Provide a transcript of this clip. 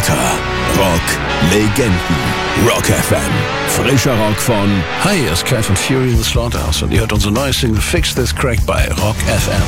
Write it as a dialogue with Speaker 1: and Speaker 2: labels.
Speaker 1: Rocker, Rock-Legenden, Rock FM. Frischer Rock von...
Speaker 2: Hi, hier ist Kai von Fury in the Slaughterhouse und ihr hört unsere neue Single Fix This Crack bei Rock FM.